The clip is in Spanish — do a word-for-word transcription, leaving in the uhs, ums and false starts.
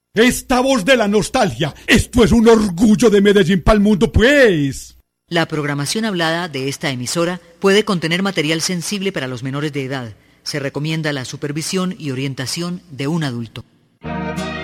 Esta voz de la nostalgia. Esto es un orgullo de Medellín para el mundo, pues. La programación hablada de esta emisora puede contener material sensible para los menores de edad. Se recomienda la supervisión y orientación de un adulto.